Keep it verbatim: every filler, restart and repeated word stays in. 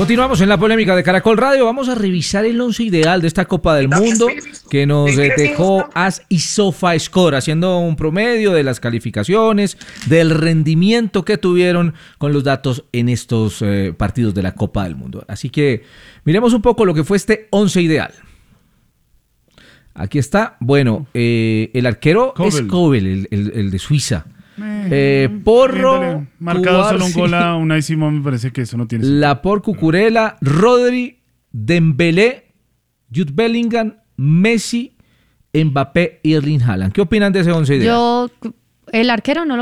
Continuamos en la polémica de Caracol Radio. Vamos a revisar el once ideal de esta Copa del Mundo que nos eh, dejó As y SofaScore, haciendo un promedio de las calificaciones, del rendimiento que tuvieron con los datos en estos eh, partidos de la Copa del Mundo. Así que miremos un poco lo que fue este once ideal. Aquí está. Bueno, eh, el arquero Kobel. es Kobel, el, el, el de Suiza. Eh, Porro, marcado solo un Cubarsí, gol a Unai Simón, me parece que eso no tiene sentido. Laporte, Cucurella, Rodri, Dembélé, Jude Bellingham, Messi, Mbappé y Erling Haaland. ¿Qué opinan de ese once ideal? Yo, el arquero no lo